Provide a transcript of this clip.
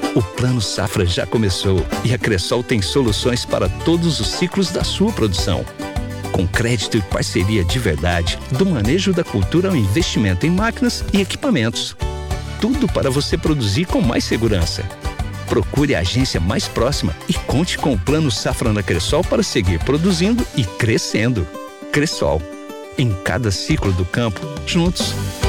O Plano Safra já começou e a Cressol tem soluções para todos os ciclos da sua produção. Com crédito e parceria de verdade, do manejo da cultura ao investimento em máquinas e equipamentos. Tudo para você produzir com mais segurança. Procure a agência mais próxima e conte com o Plano Safra na Cressol para seguir produzindo e crescendo. Cressol. Em cada ciclo do campo, juntos.